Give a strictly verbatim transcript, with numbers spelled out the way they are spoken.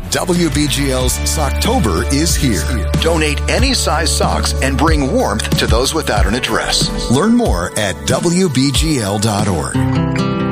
W B G L's Socktober is here. Donate any size socks and bring warmth to those without an address. Learn more at W B G L dot org.